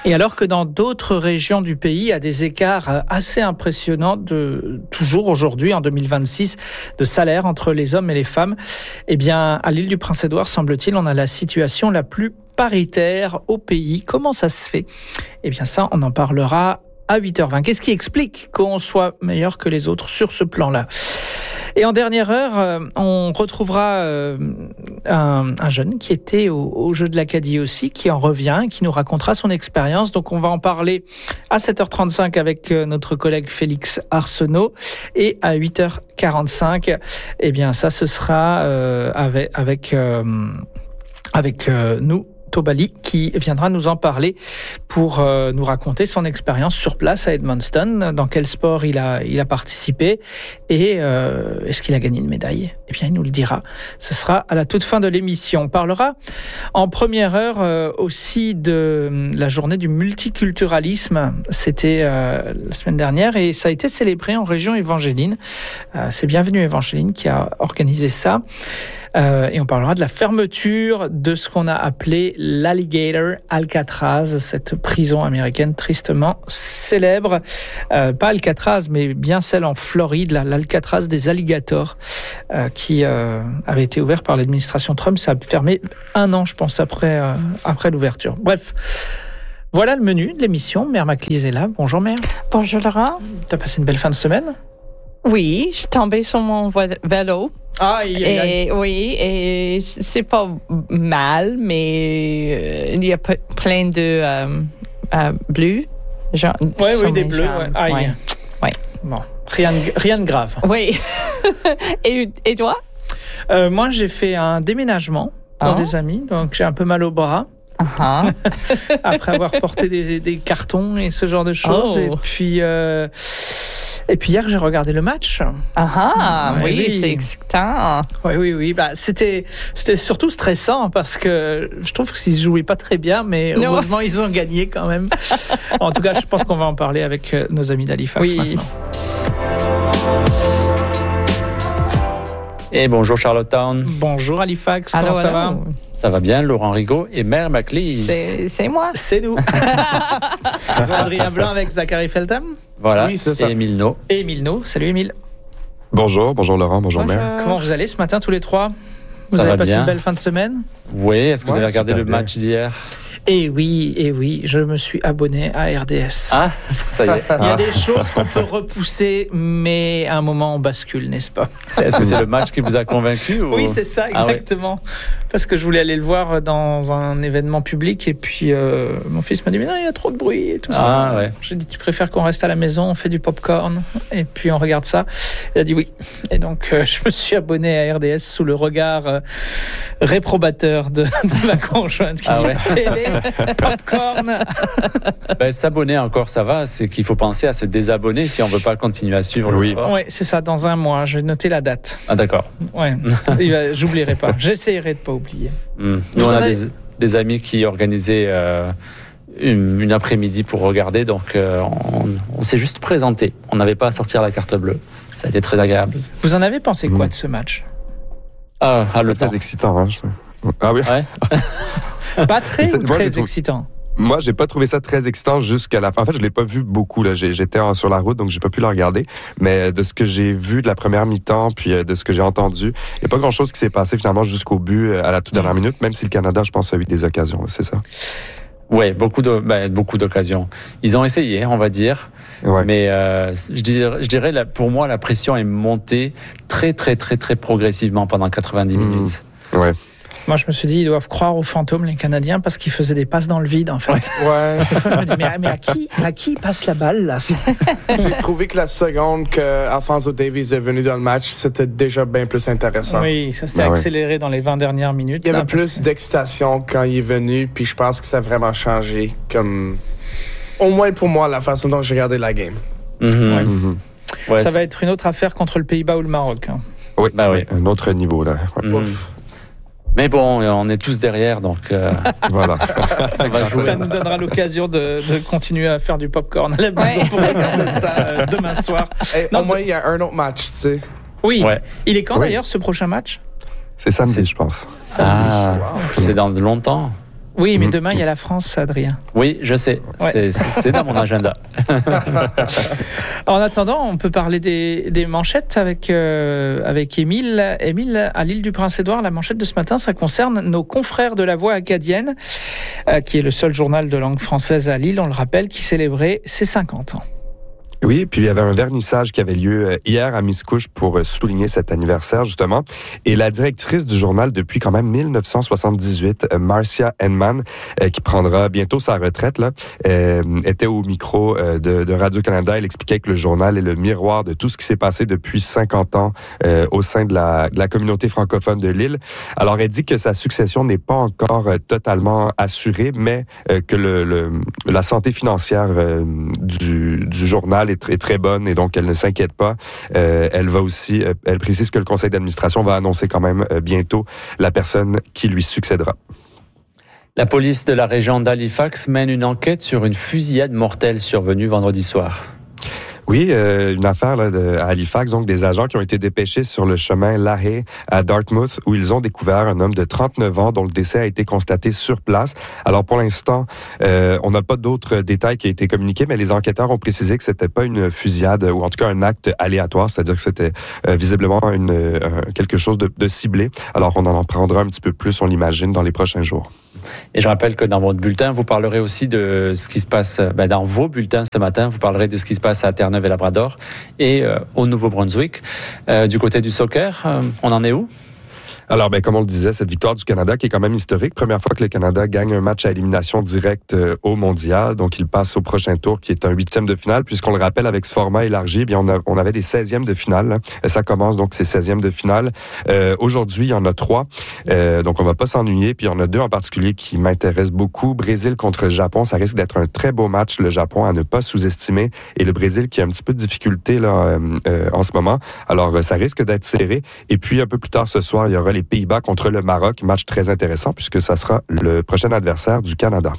Et alors que dans d'autres régions du pays, il y a des écarts assez impressionnants toujours aujourd'hui, en 2026, de salaire entre les hommes et les femmes, eh bien, à l'île du Prince-Édouard, semble-t-il, on a la situation la plus paritaire au pays. Comment ça se fait ? Eh bien, ça, on en parlera à 8h20. Qu'est-ce qui explique qu'on soit meilleur que les autres sur ce plan-là ? Et en dernière heure, on retrouvera un jeune qui était au Jeu de l'Acadie aussi, qui en revient, qui nous racontera son expérience. Donc on va en parler à 7h35 avec notre collègue Félix Arsenault. Et à 8h45, eh bien ça, ce sera avec nous, Tobali, qui viendra nous en parler pour nous raconter son expérience sur place à Edmundston, dans quel sport il a participé et est-ce qu'il a gagné une médaille ? Eh bien, il nous le dira. Ce sera à la toute fin de l'émission. On parlera en première heure aussi de la journée du multiculturalisme. C'était la semaine dernière et ça a été célébré en région Évangéline. C'est Bienvenue Évangéline qui a organisé ça. Et on parlera de la fermeture de ce qu'on a appelé l'Alligator Alcatraz, cette prison américaine tristement célèbre. Pas Alcatraz, mais bien celle en Floride, l'Alcatraz des alligators, qui avait été ouvert par l'administration Trump. Ça a fermé 1 an, je pense, après l'ouverture. Bref. Voilà le menu de l'émission. Mère Maclise est là. Bonjour Mère. Bonjour Laurent. T'as passé une belle fin de semaine ? Oui, je suis tombée sur mon vélo. Oui, et c'est pas mal, mais il y a plein de bleus. Oui, des bleus. Aïe. Ouais. Bon, rien de grave. Oui. Et toi? Moi, j'ai fait un déménagement pour des amis, donc j'ai un peu mal au bras. Après avoir porté des cartons et ce genre de choses. Et puis hier, j'ai regardé le match. Oui, c'est excitant. Oui. C'était surtout stressant parce que je trouve qu'ils ne jouaient pas très bien, mais heureusement, ils ont gagné quand même. En tout cas, je pense qu'on va en parler avec nos amis d'Halifax maintenant. Et bonjour Charlottetown. Bonjour Halifax, comment ça va ? Ça va bien, Laurent Rigaud et Mère Maclise. C'est moi. C'est nous. Adrien Blanc avec Zachary Feltham. Voilà, oui, c'est ça. Et Émile No. Salut Émile. Bonjour Laurent, bonjour Mère. Comment vous allez ce matin tous les trois ? Vous Ça avez va passé bien. une belle fin de semaine ? Oui, est-ce que vous avez regardé le bien. match d'hier ? Eh oui, je me suis abonné à RDS. Ah, ça y est. Il y a des choses qu'on peut repousser, mais à un moment on bascule, n'est-ce pas ? Est-ce que c'est le match qui vous a convaincu ou... Oui, c'est ça, exactement. Parce que je voulais aller le voir dans un événement public et puis mon fils m'a dit mais non, il y a trop de bruit et tout ça. Ouais. J'ai dit tu préfères qu'on reste à la maison, on fait du popcorn et puis on regarde ça. Il a dit oui. Et donc je me suis abonné à RDS sous le regard réprobateur de ma conjointe qui dit télé, popcorn. S'abonner encore, ça va. C'est qu'il faut penser à se désabonner si on veut pas continuer à suivre le sport. Oui, c'est ça. Dans 1 mois, je vais noter la date. Ah d'accord. Ouais. J'oublierai pas. J'essaierai de pas oublier. Nous, on a des amis qui organisaient une après-midi pour regarder, donc on s'est juste présenté. On n'avait pas à sortir la carte bleue. Ça a été très agréable. Vous en avez pensé quoi de ce match ? Le temps. Très excitant, hein, Ah oui. Ouais. Pas très excitant. Moi, j'ai pas trouvé ça très excitant jusqu'à la fin. En fait, je l'ai pas vu beaucoup. Là. J'étais sur la route, donc j'ai pas pu le regarder. Mais de ce que j'ai vu de la première mi-temps, puis de ce que j'ai entendu, il n'y a pas grand-chose qui s'est passé finalement jusqu'au but à la toute dernière minute, même si le Canada, je pense, a eu des occasions. Là, c'est ça? Oui, beaucoup d'occasions. Ils ont essayé, on va dire. Ouais. Mais je dirais, pour moi, la pression est montée très, très, très, très progressivement pendant 90 minutes. Ouais. Moi, je me suis dit, ils doivent croire aux fantômes, les Canadiens, parce qu'ils faisaient des passes dans le vide, en fait. Ouais. Des fois, je me dis, mais à qui passe la balle, là ? J'ai trouvé que la seconde que Alphonso Davies est venu dans le match, c'était déjà bien plus intéressant. Oui, ça s'était accéléré dans les 20 dernières minutes. Il y avait plus d'excitation quand il est venu, puis je pense que ça a vraiment changé, comme au moins pour moi, la façon dont j'ai regardé la game. Ouais, ça va être une autre affaire contre le Pays-Bas ou le Maroc. Hein. Oui, oui. Un autre niveau, là. Ouais. Ouf. Mais bon, on est tous derrière, donc voilà. Ça nous donnera l'occasion de continuer à faire du popcorn à la maison pour regarder ça demain soir. Au moins, il y a un autre match, tu sais. Oui. Ouais. Il est quand d'ailleurs ce prochain match ? C'est samedi, je pense. Samedi. C'est dans longtemps. Oui, mais demain, il y a la France, Adrien. Oui, je sais. Ouais. C'est dans mon agenda. En attendant, on peut parler des manchettes avec Émile. Émile, à l'île du Prince-Édouard, la manchette de ce matin, ça concerne nos confrères de la Voix acadienne, qui est le seul journal de langue française à Lille, on le rappelle, qui célébrait ses 50 ans. Oui, puis il y avait un vernissage qui avait lieu hier à Miscouche pour souligner cet anniversaire, justement. Et la directrice du journal depuis quand même 1978, Marcia Henman, qui prendra bientôt sa retraite, là, était au micro de Radio-Canada. Elle expliquait que le journal est le miroir de tout ce qui s'est passé depuis 50 ans au sein de la communauté francophone de l'île. Alors, elle dit que sa succession n'est pas encore totalement assurée, mais que la santé financière du journal est très bonne et donc elle ne s'inquiète pas. Elle précise que le conseil d'administration va annoncer quand même bientôt la personne qui lui succédera. La police de la région d'Halifax mène une enquête sur une fusillade mortelle survenue vendredi soir. Oui, une affaire là, à Halifax, donc des agents qui ont été dépêchés sur le chemin Lahaye à Dartmouth, où ils ont découvert un homme de 39 ans dont le décès a été constaté sur place. Alors pour l'instant, on n'a pas d'autres détails qui ont été communiqués, mais les enquêteurs ont précisé que c'était pas une fusillade ou en tout cas un acte aléatoire, c'est-à-dire que c'était visiblement quelque chose de ciblé. Alors on en prendra un petit peu plus, on l'imagine, dans les prochains jours. Et je rappelle que dans votre bulletin, vous parlerez aussi de ce qui se passe dans vos bulletins ce matin. Vous parlerez de ce qui se passe à Terre-Neuve et Labrador et au Nouveau-Brunswick. Du côté du soccer, on en est où? Alors, comme on le disait, cette victoire du Canada qui est quand même historique. Première fois que le Canada gagne un match à élimination directe au Mondial. Donc, il passe au prochain tour qui est un 8e de finale. Puisqu'on le rappelle, avec ce format élargi, on avait des 16e de finale. Là. Ça commence donc ces 16e de finale. Aujourd'hui, il y en a 3. Donc, on va pas s'ennuyer. Puis, il y en a 2 en particulier qui m'intéressent beaucoup. Brésil contre Japon. Ça risque d'être un très beau match. Le Japon à ne pas sous-estimer. Et le Brésil qui a un petit peu de difficulté là, en ce moment. Alors, ça risque d'être serré. Et puis, un peu plus tard ce soir, il y aura les Pays-Bas contre le Maroc, match très intéressant puisque ça sera le prochain adversaire du Canada.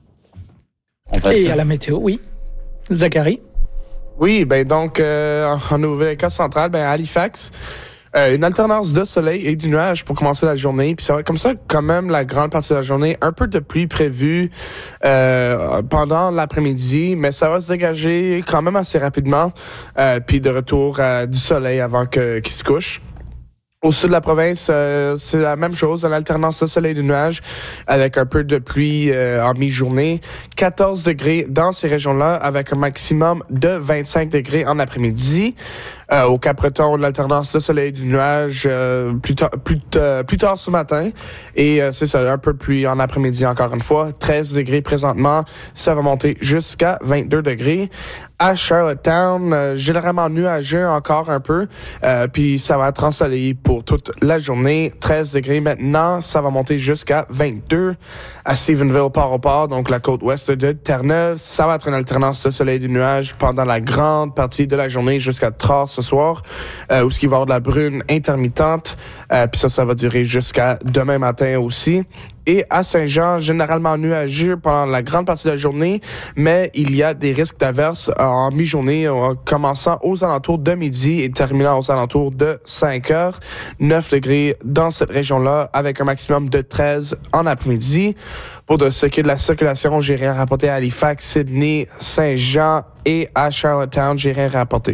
Et à la météo, oui. Zachary? Oui, donc en Nouvelle-Écosse centrale, à Halifax, une alternance de soleil et du nuage pour commencer la journée. Puis ça va être comme ça quand même la grande partie de la journée. Un peu de pluie prévue pendant l'après-midi, mais ça va se dégager quand même assez rapidement. Puis de retour du soleil avant qu'il se couche. Au sud de la province, c'est la même chose, une alternance de soleil et de nuages avec un peu de pluie en mi-journée. 14 degrés dans ces régions-là avec un maximum de 25 degrés en après-midi. Au Cap-Breton, l'alternance de soleil et de nuages plus tard ce matin. Et c'est ça, un peu de pluie en après-midi encore une fois. 13 degrés présentement, ça va monter jusqu'à 22 degrés. À Charlottetown, généralement nuageux encore un peu, puis ça va être ensoleillé pour toute la journée. 13 degrés maintenant, ça va monter jusqu'à 22. À Stephenville, Port-au-Port, donc la côte ouest de Terre-Neuve, ça va être une alternance de soleil et de nuages pendant la grande partie de la journée jusqu'à 3 ce soir, où il va y avoir de la bruine intermittente, puis ça va durer jusqu'à demain matin aussi. Et à Saint-Jean, généralement nuageux pendant la grande partie de la journée, mais il y a des risques d'averses en mi-journée, commençant aux alentours de midi et terminant aux alentours de 5 heures. 9 degrés dans cette région-là, avec un maximum de 13 en après-midi. Pour ce qui est de la circulation, j'ai rien rapporté à Halifax, Sydney, Saint-Jean et à Charlottetown, j'ai rien rapporté.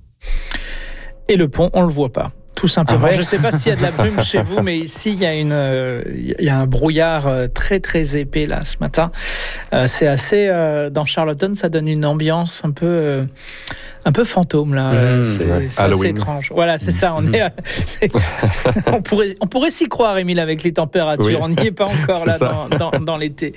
Et le pont, on le voit pas. Tout simplement. Ah ouais. Je ne sais pas s'il y a de la brume chez vous, mais ici, il y a un brouillard très, très épais là, ce matin. C'est assez... dans Charlottetown, ça donne une ambiance un peu fantôme, là. C'est assez étrange. Voilà, c'est ça. On pourrait s'y croire, Émile, avec les températures. Oui. On n'y est pas encore là dans l'été.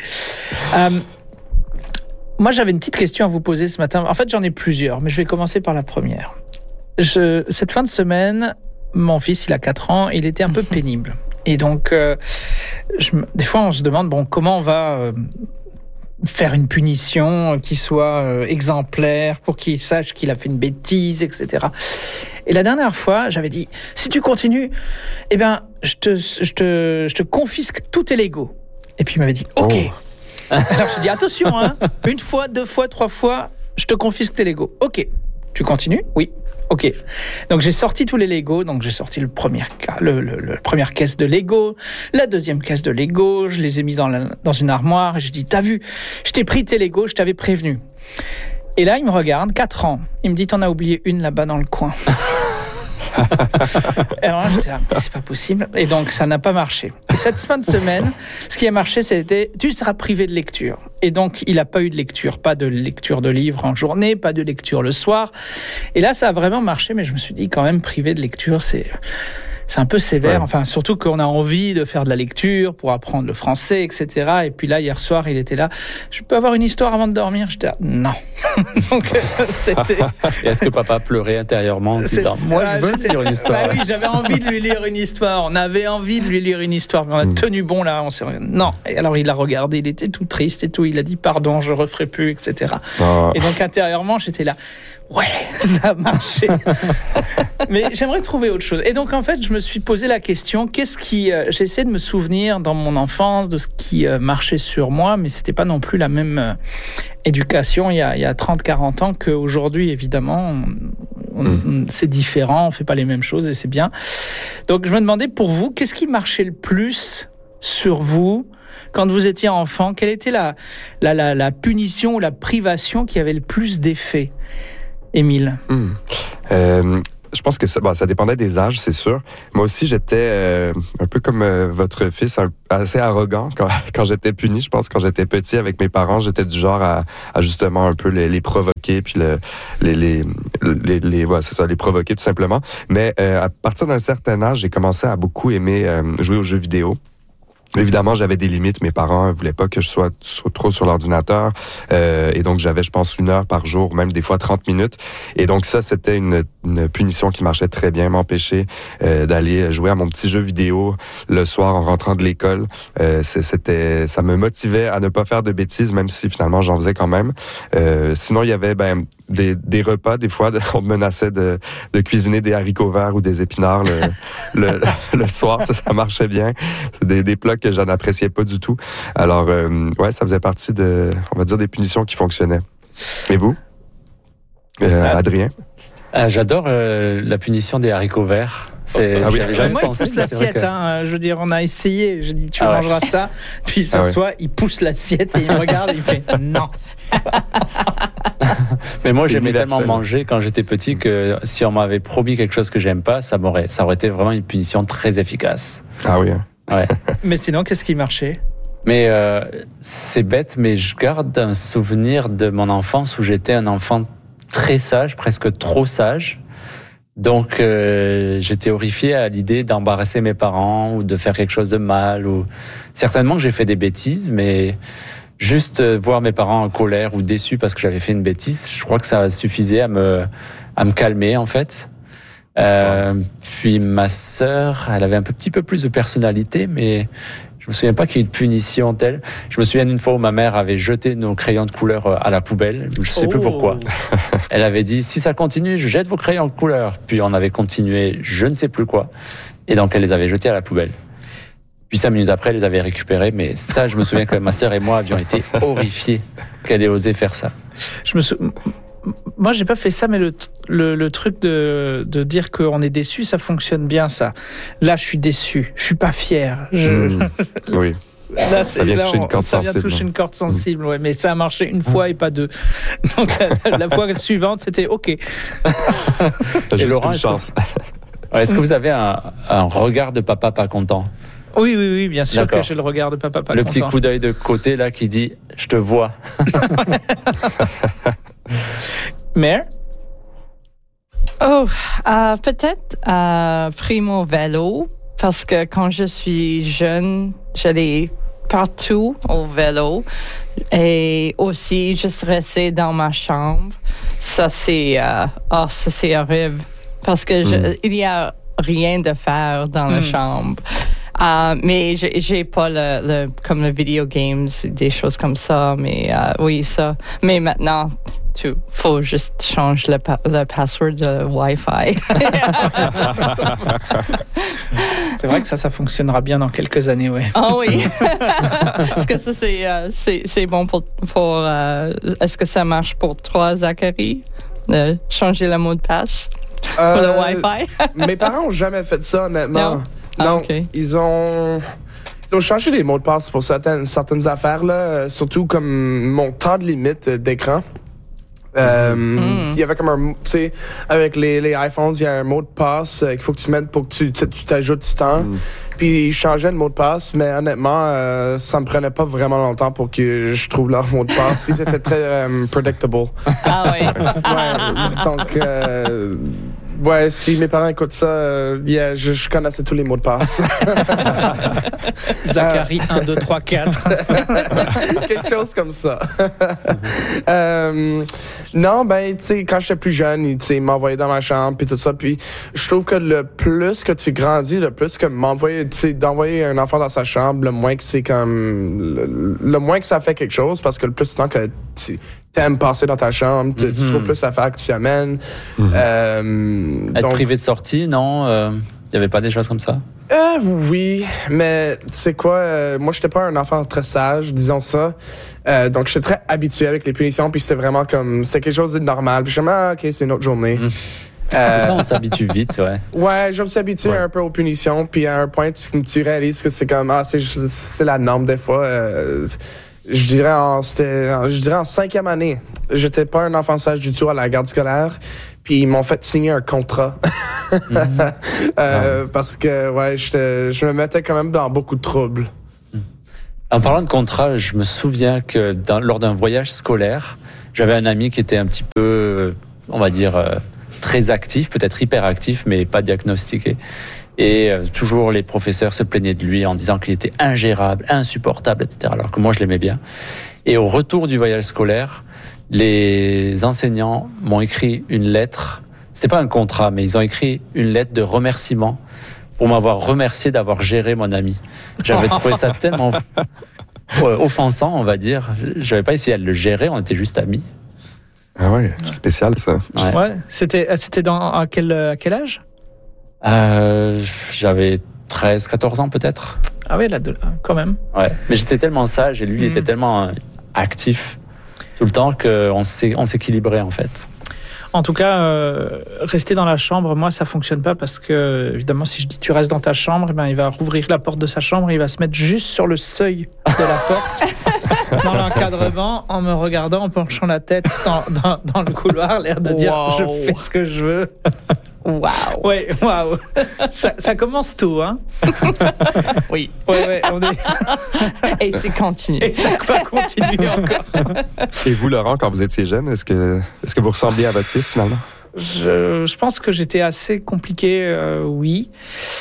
Moi, j'avais une petite question à vous poser ce matin. En fait, j'en ai plusieurs, mais je vais commencer par la première. Cette fin de semaine... Mon fils, il a 4 ans, il était un peu pénible. Et donc, des fois, on se demande, comment on va faire une punition qui soit exemplaire pour qu'il sache qu'il a fait une bêtise, etc. Et la dernière fois, j'avais dit, si tu continues, je te confisque tous tes Legos. Et puis, il m'avait dit, OK. Oh. Alors, je dis, attention, 1 fois, 2 fois, 3 fois, je te confisque tes Legos. OK. Tu continues? Oui. Ok. Donc j'ai sorti tous les Lego. Donc j'ai sorti le première caisse de Lego, la deuxième caisse de Lego. Je les ai mis dans une armoire et j'ai dit, t'as vu, je t'ai pris tes Lego, je t'avais prévenu. Et là, il me regarde, 4 ans. Il me dit, t'en as oublié une là-bas dans le coin. Et alors là, j'étais là, mais c'est pas possible. Et donc, ça n'a pas marché. Et cette fin de semaine, ce qui a marché, c'était, tu seras privé de lecture. Et donc, il n'a pas eu de lecture. Pas de lecture de livres en journée, pas de lecture le soir. Et là, ça a vraiment marché, mais je me suis dit, quand même, privé de lecture, c'est un peu sévère. Ouais. Enfin, surtout qu'on a envie de faire de la lecture pour apprendre le français, etc. Et puis là, hier soir, il était là. Je peux avoir une histoire avant de dormir? J'étais là, non. Donc, c'était... Et est-ce que papa pleurait intérieurement en disant, moi, je veux lire une histoire? Bah oui, j'avais envie de lui lire une histoire. On avait envie de lui lire une histoire. Mais on a tenu bon là. Non. Et alors, il a regardé. Il était tout triste et tout. Il a dit, pardon, je referai plus, etc. Oh. Et donc, intérieurement, j'étais là. Ouais, ça a marché. Mais j'aimerais trouver autre chose. Et donc, en fait, je me suis posé la question, j'ai essayé de me souvenir dans mon enfance de ce qui marchait sur moi, mais c'était pas non plus la même éducation il y a 30-40 ans qu'aujourd'hui, évidemment. C'est différent, on fait pas les mêmes choses et c'est bien. Donc, je me demandais pour vous, qu'est-ce qui marchait le plus sur vous quand vous étiez enfant? Quelle était la punition ou la privation qui avait le plus d'effet? Émile. Je pense que ça dépendait des âges, c'est sûr. Moi aussi, j'étais un peu comme votre fils, assez arrogant quand j'étais puni. Je pense quand j'étais petit avec mes parents, j'étais du genre à justement un peu les provoquer, puis les provoquer tout simplement. Mais à partir d'un certain âge, j'ai commencé à beaucoup aimer jouer aux jeux vidéo. Évidemment, j'avais des limites. Mes parents ne voulaient pas que je sois trop sur l'ordinateur. Et donc, j'avais, je pense, 1 heure par jour, même des fois 30 minutes. Et donc, ça, c'était une punition qui marchait très bien, m'empêcher d'aller jouer à mon petit jeu vidéo le soir en rentrant de l'école. Ça me motivait à ne pas faire de bêtises, même si finalement, j'en faisais quand même. Sinon, il y avait des repas. Des fois, on me menaçait de cuisiner des haricots verts ou des épinards le soir. Ça marchait bien. C'est des plats que je n'appréciais pas du tout. Alors, ça faisait partie on va dire, des punitions qui fonctionnaient. Et vous? Adrien? J'adore la punition des haricots verts. Moi, il pousse l'assiette. Je veux dire, on a essayé. J'ai dit, tu mangeras ça. Puis il s'assoit, il pousse l'assiette et il me regarde et il fait non. Mais moi, j'aimais tellement manger quand j'étais petit que si on m'avait promis quelque chose que j'aime pas, ça aurait été vraiment une punition très efficace. Ah oui. Ouais. Mais sinon, qu'est-ce qui marchait? Mais c'est bête, mais je garde un souvenir de mon enfance où j'étais un enfant très sage, presque trop sage. Donc, j'étais horrifié à l'idée d'embarrasser mes parents ou de faire quelque chose de mal. Certainement que j'ai fait des bêtises, mais juste voir mes parents en colère ou déçus parce que j'avais fait une bêtise, je crois que ça suffisait à me calmer, en fait. Puis ma sœur, elle avait un petit peu plus de personnalité, mais je me souviens pas qu'il y ait eu de punition telle. Je me souviens d'une fois où ma mère avait jeté nos crayons de couleur à la poubelle. Je sais plus pourquoi. Elle avait dit, si ça continue, je jette vos crayons de couleur. Puis on avait continué, je ne sais plus quoi. Et donc elle les avait jetés à la poubelle. Puis 5 minutes après, elle les avait récupérés. Mais ça, je me souviens que ma sœur et moi avions été horrifiés qu'elle ait osé faire ça. Moi, j'ai pas fait ça, mais le truc de dire qu'on est déçu, ça fonctionne bien, ça. Là, je suis déçu. Je suis pas fier. Oui. Là, ça vient toucher une corde sensible. Ça vient toucher une corde sensible, ouais. Mais ça a marché une fois et pas deux. Donc, la fois suivante, c'était OK. Et Laurent, est-ce que vous avez un regard de papa pas content? Oui, bien sûr. D'accord. Que j'ai le regard de papa pas content. Le content. petit coup d'œil de côté, là, qui dit « Je te vois ». Mère? Peut-être pris mon vélo, parce que quand je suis jeune, j'allais partout au vélo et aussi juste rester dans ma chambre. Ça, c'est horrible, parce que il y a rien de faire dans la chambre. Mais j'ai pas comme le video games, des choses comme ça, mais oui, ça. Mais maintenant, faut juste changer le password de Wi-Fi. C'est vrai que ça fonctionnera bien dans quelques années, ouais. Ah oui. Est-ce que ça, c'est bon pour est-ce que ça marche pour toi, Zachary, de changer le mot de passe? Pour le Wi-Fi? Mes parents n'ont jamais fait ça, honnêtement. Non? Non, OK. Ils ont changé les mots de passe pour certaines affaires, là, surtout comme mon temps de limite d'écran. Il y avait comme un, tu sais, avec les iPhones, il y a un mot de passe qu'il faut que tu mettes pour que tu t'ajoutes du temps. Puis ils changeaient le mot de passe, mais honnêtement, ça me prenait pas vraiment longtemps pour que je trouve leur mot de passe. Ils étaient très predictable. Ah oui. Ouais, donc, ouais, si mes parents écoutent ça, je connaissais tous les mots de passe. Zachary 1, 2, 3, 4. Quelque chose comme ça. Non, ben, tu sais, quand j'étais plus jeune, ils m'envoyaient dans ma chambre, puis tout ça. Puis je trouve que le plus que tu grandis, le plus que d'envoyer un enfant dans sa chambre, le moins que c'est comme. Le moins que ça fait quelque chose, parce que le plus de temps que tu t'aimes passer dans ta chambre, tu trouves plus à faire que tu amènes. Être privé de sortie, non? Il n'y avait pas des choses comme ça? Oui, mais tu sais quoi, moi j'étais pas un enfant très sage, disons ça. Donc j'étais très habitué avec les punitions, puis c'était vraiment comme, c'était quelque chose de normal. Puis je me dis, ok, c'est une autre journée. Ça, on s'habitue vite, ouais. Ouais, je me suis habitué un peu aux punitions, puis à un point, tu réalises que c'est comme, c'est la norme des fois. Je dirais en 5e année, j'étais pas un enfant sage du tout à la garde scolaire, puis ils m'ont fait signer un contrat. Parce que, ouais, je me mettais quand même dans beaucoup de troubles. En parlant de contrat, je me souviens que lors d'un voyage scolaire, j'avais un ami qui était un petit peu, on va dire, très actif, peut-être hyperactif, mais pas diagnostiqué. Et toujours les professeurs se plaignaient de lui en disant qu'il était ingérable, insupportable, etc. Alors que moi, je l'aimais bien. Et au retour du voyage scolaire, les enseignants m'ont écrit une lettre. C'était pas un contrat, mais ils ont écrit une lettre de remerciement pour m'avoir remercié d'avoir géré mon ami. J'avais trouvé ça tellement offensant, on va dire. J'avais pas essayé de le gérer, on était juste amis. Ah ouais, spécial ça. Ouais. C'était à quel âge? J'avais 13, 14 ans peut-être. Ah oui, là, quand même. Ouais. Mais j'étais tellement sage et lui, il était tellement actif tout le temps qu'on s'équilibrait en fait. En tout cas, rester dans la chambre, moi, ça fonctionne pas parce que, évidemment, si je dis tu restes dans ta chambre, il va rouvrir la porte de sa chambre et il va se mettre juste sur le seuil de la porte, dans l'encadrement, en me regardant, en penchant la tête dans le couloir, l'air de dire je fais ce que je veux. Wow. Ouais, waouh. Ça commence tôt, hein. Oui. Ouais, on est. Et c'est continu. Et ça va continuer encore. Et vous, Laurent, quand vous étiez jeune, est-ce que vous ressembliez à votre fils finalement? Je pense que j'étais assez compliqué, oui.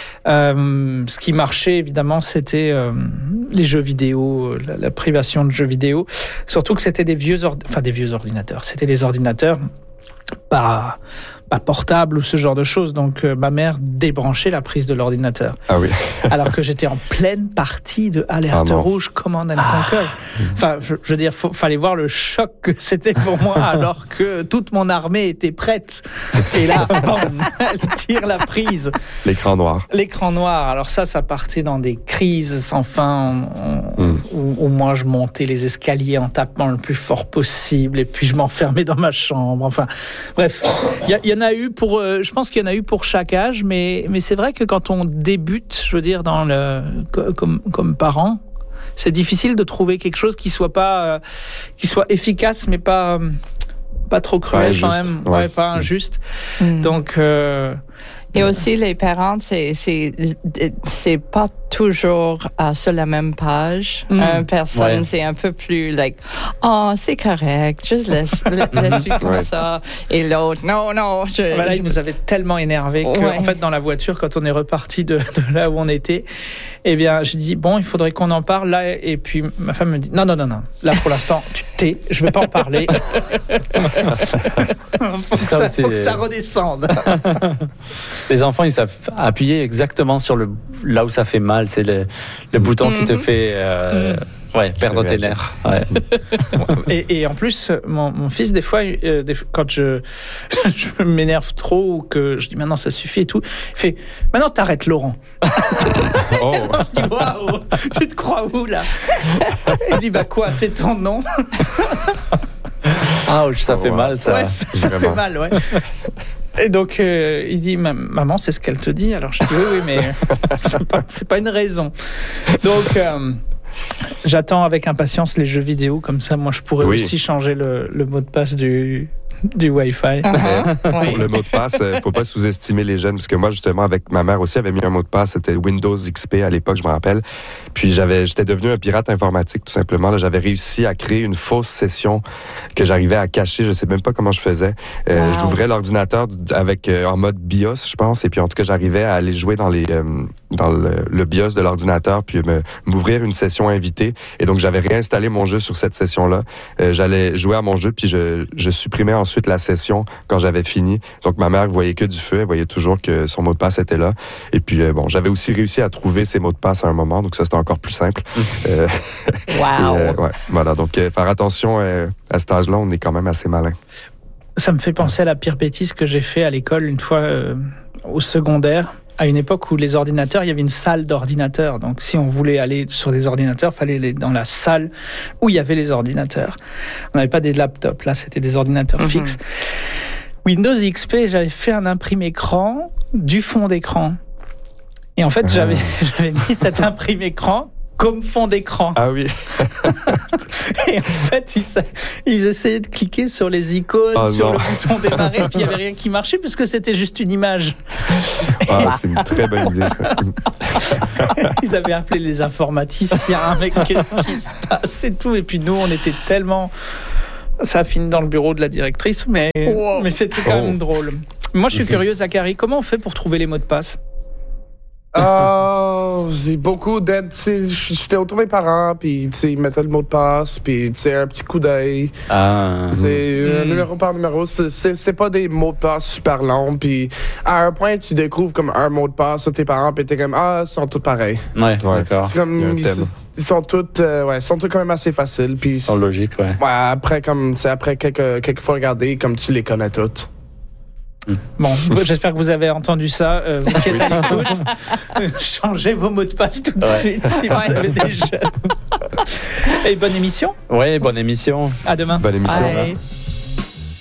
Ce qui marchait, évidemment, c'était les jeux vidéo, la privation de jeux vidéo. Surtout que c'était des vieux ordinateurs. C'était des ordinateurs pas portable ou ce genre de choses. Donc, ma mère débranchait la prise de l'ordinateur. Ah oui. Alors que j'étais en pleine partie de Alerte Rouge, Command & Conquer. Enfin, je veux dire, fallait voir le choc que c'était pour moi, alors que toute mon armée était prête. Et là, bam, elle tire la prise. L'écran noir. L'écran noir. Alors ça partait dans des crises sans fin, où moi, je montais les escaliers en tapant le plus fort possible, et puis je m'enfermais dans ma chambre. Enfin, bref, il y en a eu pour, je pense qu'il y en a eu pour chaque âge, mais c'est vrai que quand on débute, je veux dire, comme parent, c'est difficile de trouver quelque chose qui soit efficace, mais pas trop cruel quand même, pas injuste. Donc et aussi les parents, c'est pas toujours sur la même page. Une personne, c'est un peu plus c'est correct, juste laisse-lui comme ça. Et l'autre, non. Là, il nous avait tellement énervé que, en fait, dans la voiture, quand on est reparti de là où on était, eh bien, j'ai dit, bon, il faudrait qu'on en parle là. Et puis, ma femme me dit, non. Là, pour l'instant, tu te tais, je veux pas en parler. faut que ça redescende. Les enfants, ils savent appuyer exactement sur là où ça fait mal. C'est le bouton qui te fait perdre tes nerfs. Ouais. Et en plus, mon fils, des fois, quand je m'énerve trop ou que je dis maintenant ça suffit et tout, il fait maintenant t'arrêtes, Laurent. Je dis waouh, tu te crois où là? Il dit quoi, c'est ton nom? Ouch, ça fait mal ça. Ouais, ça fait mal, ouais. Et donc, il dit, maman, c'est ce qu'elle te dit. Alors, je dis, oui, mais c'est pas une raison. Donc, j'attends avec impatience les jeux vidéo. Comme ça, moi, je pourrais aussi changer le mot de passe du Wi-Fi. Pour le mot de passe, il ne faut pas sous-estimer les jeunes, parce que moi, justement, avec ma mère aussi, avait mis un mot de passe, c'était Windows XP à l'époque, je me rappelle. Puis j'étais devenu un pirate informatique, tout simplement. Là, j'avais réussi à créer une fausse session que j'arrivais à cacher, je ne sais même pas comment je faisais. J'ouvrais l'ordinateur en mode BIOS, je pense, et puis en tout cas, j'arrivais à aller jouer dans le BIOS de l'ordinateur, puis m'ouvrir une session invitée. Et donc, j'avais réinstallé mon jeu sur cette session-là. J'allais jouer à mon jeu, puis je supprimais ensuite la session quand j'avais fini. Donc, ma mère voyait que du feu. Elle voyait toujours que son mot de passe était là. Et puis, j'avais aussi réussi à trouver ses mots de passe à un moment. Donc, ça, c'était encore plus simple. Wow! Voilà. Donc, faire attention à cet âge-là, on est quand même assez malin. Ça me fait penser à la pire bêtise que j'ai fait à l'école une fois au secondaire. À une époque où les ordinateurs, il y avait une salle d'ordinateurs. Donc, si on voulait aller sur des ordinateurs, il fallait aller dans la salle où il y avait les ordinateurs. On n'avait pas des laptops, là, c'était des ordinateurs fixes. Windows XP, j'avais fait un imprimé-écran du fond d'écran. Et en fait, j'avais mis cet imprimé-écran comme fond d'écran. Ah oui. Et en fait, ils essayaient de cliquer sur les icônes, sur le bouton démarrer, puis il n'y avait rien qui marchait puisque c'était juste une image. C'est une très bonne idée, ça. Ils avaient appelé les informaticiens, mais qu'est-ce qui se passe et tout. Et puis nous, on était tellement... Ça a fini dans le bureau de la directrice, mais c'était quand même drôle. Moi, je suis curieux, Zachary, comment on fait pour trouver les mots de passe? J'ai beaucoup d'aide. J'étais autour de mes parents, puis ils mettaient le mot de passe, puis un petit coup d'œil. Numéro par numéro. C'est pas des mots de passe super longs, puis à un point, tu découvres comme un mot de passe à tes parents, puis t'es comme, ils sont tous pareils. Ouais, d'accord. C'est comme, ils sont tous quand même assez faciles. Puis ils sont logiques, ouais. Après, quelques fois regardé, comme tu les connais toutes. Bon, j'espère que vous avez entendu ça. Vous qui êtes à l'écoute, changez vos mots de passe tout de suite si vous avez des jeunes. Et bonne émission. Oui, bonne émission. À demain. Bonne émission. Bye.